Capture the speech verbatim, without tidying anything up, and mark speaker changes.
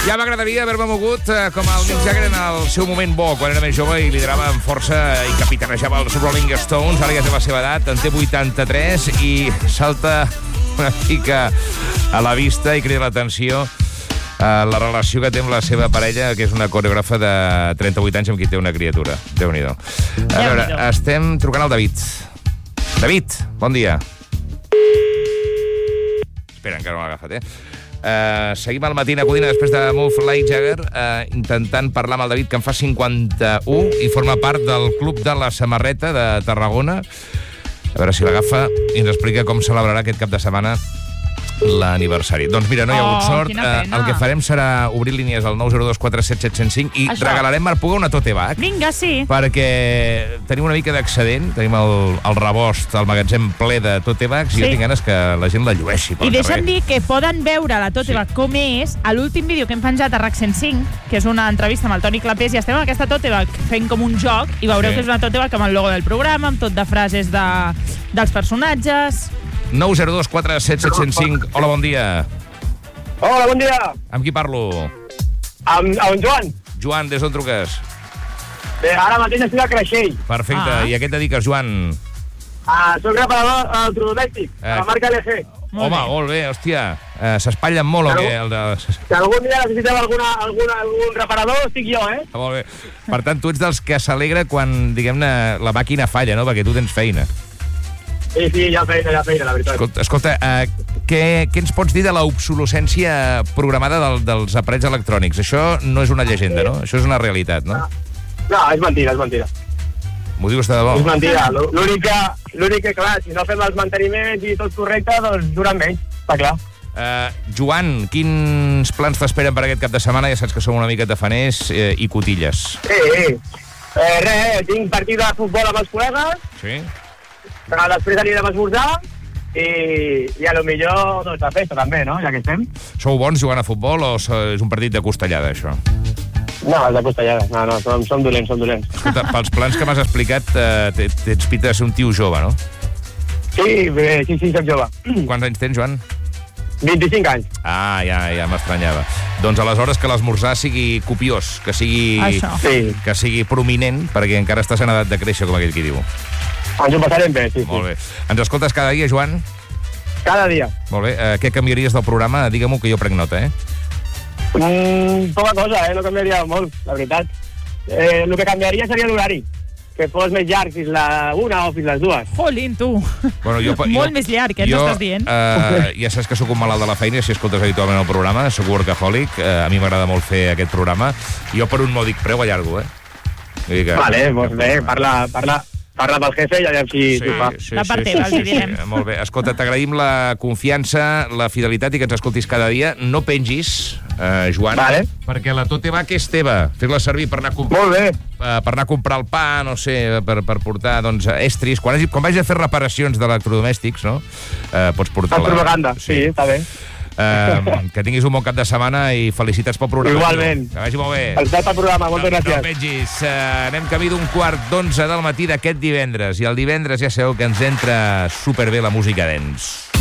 Speaker 1: Ja m'agradaria haver-me mogut eh, com el Mick Jagger en el seu moment bo, quan era més jove i liderava amb força i capitanejava els Rolling Stones. Ara ja té la seva edat, en té vuitanta-tres i salta una mica a la vista i crida l'atenció eh, la relació que té amb la seva parella, que és una coreògrafa de trenta-vuit anys amb qui té una criatura. Déu-n'hi-do. A veure, estem trucant al David. David, bon dia. Espera, encara no l'ha agafat, eh? Uh, seguim al matí a Codina després de Move Like Jagger, uh, intentant parlar amb el David, que en fa cinquanta-u i forma part del Club de la Samarreta de Tarragona. A veure si l'agafa i ens explica com celebrarà aquest cap de setmana l'aniversari. Doncs mira, no hi ha hagut
Speaker 2: Oh,
Speaker 1: sort.
Speaker 2: quina
Speaker 1: Uh,
Speaker 2: pena.
Speaker 1: el que farem serà obrir línies al nou zero dos quatre set set zero cinc i
Speaker 2: Això.
Speaker 1: regalarem a Puga una tote bag.
Speaker 2: Vinga, sí.
Speaker 1: Perquè tenim una mica d'excedent, tenim el, el rebost, el magatzem ple de tote bags,
Speaker 2: Sí.
Speaker 1: i jo tinc ganes que la gent la llueixi pel
Speaker 2: I deixa'm
Speaker 1: carrer.
Speaker 2: dir que poden veure la tote bag com és a l'últim vídeo que hem penjat a RAC cent cinc, que és una entrevista amb el Toni Clapés, i estem amb aquesta tote bag fent com un joc, i veureu
Speaker 1: Sí.
Speaker 2: que és una tote bag amb el logo del programa, amb tot de frases de, dels personatges.
Speaker 1: nou zero dos quatre set set zero cinc. Hola, bon dia.
Speaker 3: Hola, bon dia.
Speaker 1: Amb qui parlo?
Speaker 3: Amb, amb Joan.
Speaker 1: Joan, des d'on truques?
Speaker 3: Bé, ara mateix estic a Creixell.
Speaker 1: Perfecte.
Speaker 2: Ah.
Speaker 1: I a què et dediques, Joan?
Speaker 3: Ah, soc reparador electrodomèstic,
Speaker 1: Eh.
Speaker 3: de la marca L G.
Speaker 2: Molt
Speaker 1: Home,
Speaker 2: bé.
Speaker 1: molt bé, hòstia. Uh, S'espatllen molt, o
Speaker 3: Claro.
Speaker 1: què? El de...
Speaker 3: Si algun dia necessiteu alguna, alguna, algun reparador, estic jo, eh?
Speaker 1: Ah, molt bé. Per tant, tu ets dels que s'alegra quan, diguem-ne, la màquina falla, no? Perquè tu tens feina.
Speaker 3: Sí, sí, ja feina, ja feina, la veritat.
Speaker 1: Escolta, escolta uh, què, què ens pots dir de l'obsolescència programada del, dels aparells electrònics? Això no és una llegenda, no? Això és una realitat, no?
Speaker 3: No, és mentida, és mentida.
Speaker 1: M'ho dius de debò?
Speaker 3: És mentida. L'únic que, l'únic que, clar, si no fem els manteniments i tot correcte, doncs duren menys, està clar.
Speaker 1: Uh, Joan, quins plans t'esperen per aquest cap de setmana? Ja saps que som una mica tafaners eh, i cotilles.
Speaker 3: Sí, sí. Eh, res, tinc partit de futbol amb els col·legues,
Speaker 1: Sí?
Speaker 3: però després anirem a esmorzar i, i a lo millor doncs, a festa també, no?, ja que estem.
Speaker 1: Sou bons jugant a futbol o so- és un partit de costellada, això?
Speaker 3: No, és de costellada. No, no, som, som dolents, som dolents.
Speaker 1: Escolta, pels plans que m'has explicat, eh, t- tens pinta de ser un tio jove, no?
Speaker 3: Sí, bé, sí, sí, soc jove.
Speaker 1: Quants anys tens, Joan?
Speaker 3: vint-i-cinc anys.
Speaker 1: Ah, ja, ja m'estranyava. Doncs aleshores que l'esmorzar sigui copiós, que sigui,
Speaker 2: Això.
Speaker 3: Sí,
Speaker 1: que sigui prominent, perquè encara estàs en edat de créixer, com aquell qui diu.
Speaker 3: ens ho passarem bé, sí, sí.
Speaker 1: Molt bé. Ens escoltes cada dia, Joan?
Speaker 3: Cada dia.
Speaker 1: Molt bé. Eh, què canviaries del programa? Digue-m'ho, que jo prenc nota, eh?
Speaker 3: Mm, poca cosa, eh? No canviaria molt, la veritat. Eh, el que canviaria seria l'horari, que fos més llarg fins la una o fins les dues.
Speaker 2: Jolín, tu.
Speaker 1: Bueno, jo,
Speaker 2: Molt més llarg, eh, ens estàs dient?
Speaker 1: Eh, ja saps que sóc un malalt de la feina, si escoltes habitualment el programa, sóc workaholic, eh, a mi m'agrada molt fer aquest programa. Jo per un mòdic preu allargo, eh? Vull dir que,
Speaker 3: Vale,
Speaker 1: que
Speaker 3: doncs bé, parla, parla, parla amb el jefe i aviam si
Speaker 1: Sí,
Speaker 3: t'ho fa.
Speaker 1: sí,
Speaker 2: La part
Speaker 1: sí,
Speaker 2: teva,
Speaker 1: sí,
Speaker 2: els
Speaker 1: sí,
Speaker 2: direm.
Speaker 1: sí. Molt bé. Escolta, t'agraïm la confiança, la fidelitat i que ens escoltis cada dia. No pengis, eh, Joan,
Speaker 3: Vale.
Speaker 1: perquè la tote va que és teva. Fer-la servir per anar a comprar,
Speaker 3: Molt bé.
Speaker 1: eh, per anar a comprar el pa, no sé, per, per portar doncs, estris. Quan, hagi, quan vagis a fer reparacions d'electrodomèstics, no? Eh, pots portar
Speaker 3: La propaganda, sí, està bé.
Speaker 1: Eh, que tinguis un bon cap de setmana i felicitats pel programa.
Speaker 3: Igualment.
Speaker 1: Que vagi molt bé.
Speaker 3: Felicitats pel programa, moltes
Speaker 1: no,
Speaker 3: gràcies.
Speaker 1: No pengis. Uh, anem camí d'un quart d'onze del matí d'aquest divendres. I el divendres ja sabeu que ens entra superbé la música dance.